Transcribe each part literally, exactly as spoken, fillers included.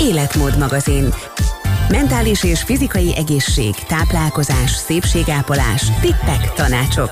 Életmód magazin. Mentális és fizikai egészség, táplálkozás, szépségápolás, tippek, tanácsok.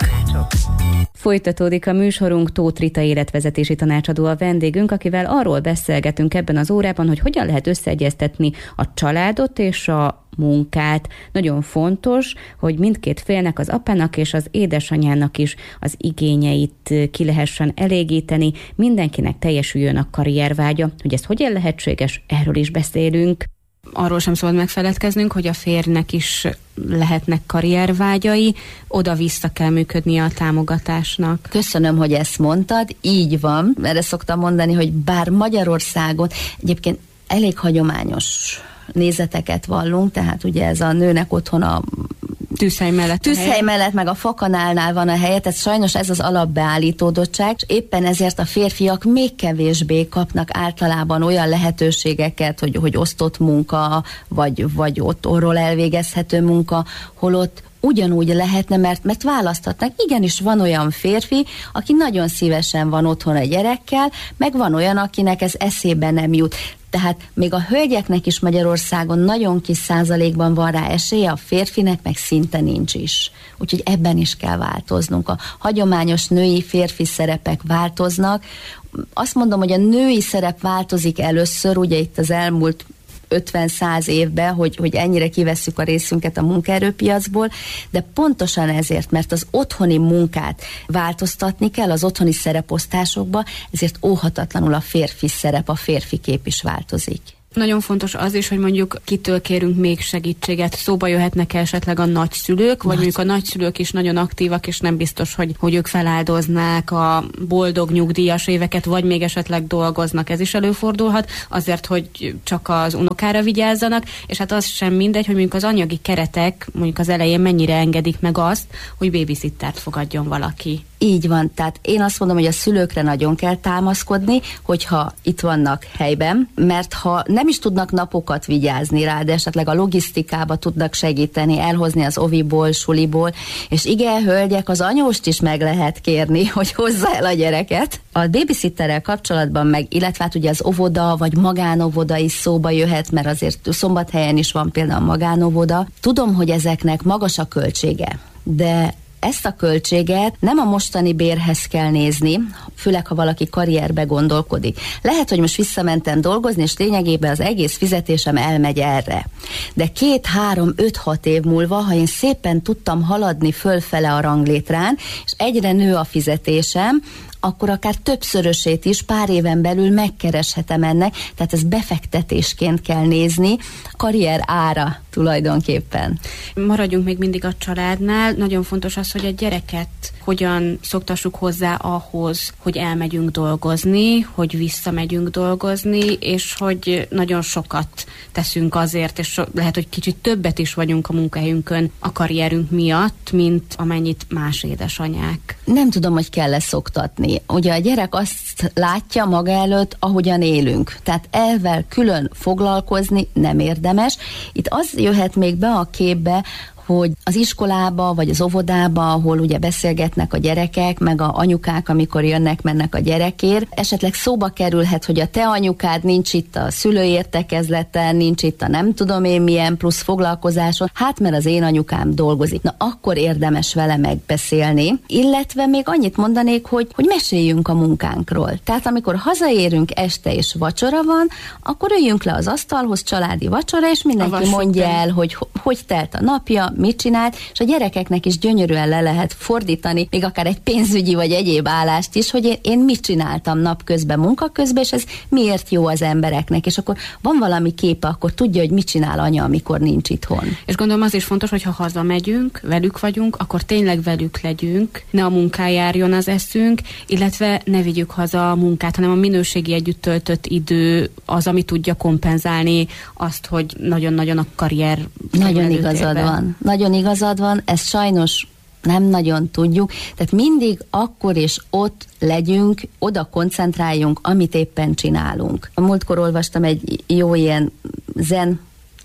Folytatódik a műsorunk, Tóth Rita életvezetési tanácsadó a vendégünk, akivel arról beszélgetünk ebben az órában, hogy hogyan lehet összeegyeztetni a családot és a munkát. Nagyon fontos, hogy mindkét félnek, az apának és az édesanyának is az igényeit ki lehessen elégíteni, mindenkinek teljesüljön a karriervágya. Hogy ez hogyan lehetséges, erről is beszélünk. Arról sem szabad megfeledkeznünk, hogy a férjnek is lehetnek karriervágyai, oda-vissza kell működnie a támogatásnak. Köszönöm, hogy ezt mondtad, így van. Erre szoktam mondani, hogy bár Magyarországon egyébként elég hagyományos nézeteket vallunk, tehát ugye ez a nőnek otthon a tűzhely mellett, tűzhely mellett meg a fakanálnál van a helye, tehát sajnos ez az alapbeállítódottság, és éppen ezért a férfiak még kevésbé kapnak általában olyan lehetőségeket, hogy, hogy osztott munka, vagy, vagy ott orról elvégezhető munka, holott ugyanúgy lehetne, mert, mert választhatnak. Igenis van olyan férfi, aki nagyon szívesen van otthon a gyerekkel, meg van olyan, akinek ez eszébe nem jut. Tehát még a hölgyeknek is Magyarországon nagyon kis százalékban van rá esélye, a férfinek meg szinte nincs is. Úgyhogy ebben is kell változnunk. A hagyományos női-férfi szerepek változnak. Azt mondom, hogy a női szerep változik először, ugye itt az elmúlt ötven-száz évben, hogy, hogy ennyire kivesszük a részünket a munkaerőpiacból, de pontosan ezért, mert az otthoni munkát változtatni kell az otthoni szereposztásokba, ezért óhatatlanul a férfi szerep, a férfi kép is változik. Nagyon fontos az is, hogy mondjuk kitől kérünk még segítséget. Szóba jöhetnek esetleg a nagyszülők, vagy Nagy. mondjuk a nagyszülők is nagyon aktívak, és nem biztos, hogy, hogy ők feláldoznák a boldog nyugdíjas éveket, vagy még esetleg dolgoznak. Ez is előfordulhat, azért, hogy csak az unokára vigyázzanak, és hát az sem mindegy, hogy mondjuk az anyagi keretek mondjuk az elején mennyire engedik meg azt, hogy babysittert fogadjon valaki. Így van, tehát én azt mondom, hogy a szülőkre nagyon kell támaszkodni, hogyha itt vannak helyben, mert ha nem is tudnak napokat vigyázni rá, de esetleg a logisztikába tudnak segíteni, elhozni az oviból, suliból, és igen, hölgyek, az anyóst is meg lehet kérni, hogy hozza el a gyereket. A babysitterrel kapcsolatban meg, illetve hát ugye az óvoda, vagy magánovoda is szóba jöhet, mert azért Szombathelyen is van például magánovoda. Tudom, hogy ezeknek magas a költsége, de ezt a költséget nem a mostani bérhez kell nézni, főleg ha valaki karrierbe gondolkodik. Lehet, hogy most visszamentem dolgozni, és lényegében az egész fizetésem elmegy erre. De két, három, öt, hat év múlva, ha én szépen tudtam haladni fölfele a ranglétrán, és egyre nő a fizetésem, akkor akár többszörösét is pár éven belül megkereshetem ennek, tehát ezt befektetésként kell nézni, karrier ára tulajdonképpen. Maradjunk még mindig a családnál. Nagyon fontos az, hogy a gyereket hogyan szoktassuk hozzá ahhoz, hogy elmegyünk dolgozni, hogy visszamegyünk dolgozni, és hogy nagyon sokat teszünk azért, és so, lehet, hogy kicsit többet is vagyunk a munkahelyünkön a karrierünk miatt, mint amennyit más édesanyák. Nem tudom, hogy kell-e szoktatni. Ugye a gyerek azt látja maga előtt, ahogyan élünk. Tehát elvel külön foglalkozni nem érdemes. Itt az jöhet még be a képbe, hogy az iskolába, vagy az óvodába, ahol ugye beszélgetnek a gyerekek, meg a anyukák, amikor jönnek, mennek a gyerekért, esetleg szóba kerülhet, hogy a te anyukád nincs itt a szülőértekezleten, nincs itt a nem tudom én milyen plusz foglalkozáson, hát mert az én anyukám dolgozik. Na akkor érdemes vele megbeszélni, illetve még annyit mondanék, hogy, hogy meséljünk a munkánkról. Tehát amikor hazaérünk este és vacsora van, akkor üljünk le az asztalhoz, családi vacsora, és mindenki mondja el, hogy hogy telt a napja, mit csinált, és a gyerekeknek is gyönyörűen le lehet fordítani, még akár egy pénzügyi vagy egyéb állást is, hogy én, én mit csináltam napközben, munkaközben, és ez miért jó az embereknek, és akkor van valami képe, akkor tudja, hogy mit csinál anya, amikor nincs itthon. És gondolom az is fontos, hogy ha hazamegyünk, velük vagyunk, akkor tényleg velük legyünk, ne a munkán járjon az eszünk, illetve ne vigyük haza a munkát, hanem a minőségi együtt töltött idő az, ami tudja kompenzálni azt, hogy nagyon-nagyon a karrier. Nagyon igazad van. Nagyon igazad van, ezt sajnos nem nagyon tudjuk, tehát mindig akkor és ott legyünk, oda koncentráljunk, amit éppen csinálunk. A múltkor olvastam egy jó ilyen zen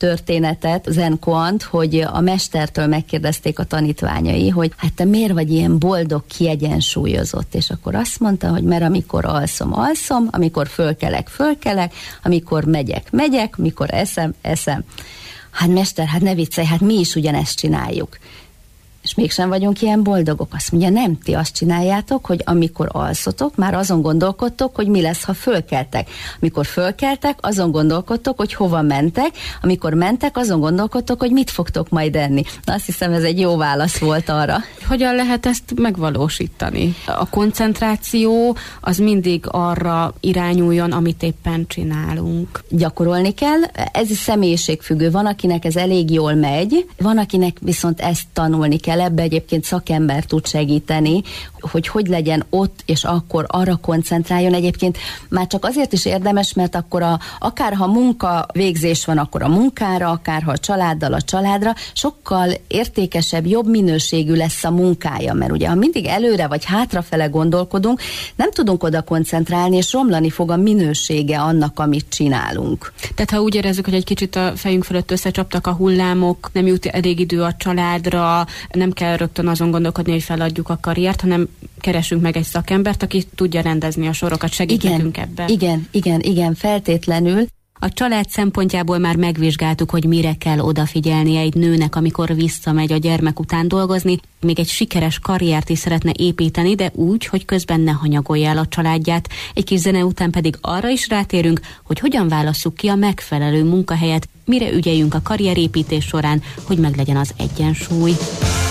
történetet, Zen Koant, hogy a mestertől megkérdezték a tanítványai, hogy hát te miért vagy ilyen boldog, kiegyensúlyozott? És akkor azt mondta, hogy mert amikor alszom, alszom, amikor fölkelek, fölkelek, amikor megyek, megyek, amikor eszem, eszem. Hát mester, hát ne viccelj, hát mi is ugyanezt csináljuk. És mégsem vagyunk ilyen boldogok. Azt mondja, nem, ti azt csináljátok, hogy amikor alszotok, már azon gondolkodtok, hogy mi lesz, ha fölkeltek. Amikor fölkeltek, azon gondolkodtok, hogy hova mentek, amikor mentek, azon gondolkodtok, hogy mit fogtok majd enni. Na, azt hiszem, ez egy jó válasz volt arra. Hogyan lehet ezt megvalósítani? A koncentráció az mindig arra irányuljon, amit éppen csinálunk. Gyakorolni kell, ez is személyiségfüggő. Van, akinek ez elég jól megy, van, akinek viszont ezt tanulni kell. Ebbe egyébként szakember tud segíteni, hogy hogy legyen ott, és akkor arra koncentráljon. Egyébként már csak azért is érdemes, mert akkor a, akár ha munka végzés van, akkor a munkára, akár ha a családdal a családra, sokkal értékesebb, jobb minőségű lesz a munkája, mert ugye ha mindig előre vagy hátrafele gondolkodunk, nem tudunk oda koncentrálni, és romlani fog a minősége annak, amit csinálunk. Tehát ha úgy érezzük, hogy egy kicsit a fejünk fölött összecsaptak a hullámok, nem jut elég idő a családra, nem kell rögtön azon gondolkodni, hogy feladjuk a karriert, hanem keresünk meg egy szakembert, aki tudja rendezni a sorokat, segít igen, nekünk ebben. Igen, igen, igen, feltétlenül. A család szempontjából már megvizsgáltuk, hogy mire kell odafigyelnie egy nőnek, amikor visszamegy a gyermek után dolgozni. Még egy sikeres karriert is szeretne építeni, de úgy, hogy közben ne hanyagolja el a családját. Egy kis zene után pedig arra is rátérünk, hogy hogyan válasszuk ki a megfelelő munkahelyet, mire ügyeljünk a karrierépítés során, hogy meglegyen az egyensúly.